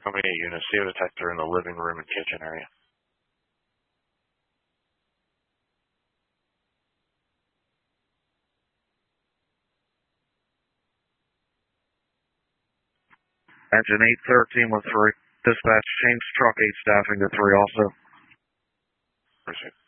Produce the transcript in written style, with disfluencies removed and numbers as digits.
How many units? CO detector in the living room and kitchen area. Engine 813 with 3. Dispatch, change truck 8 staffing to 3 also. Appreciate it.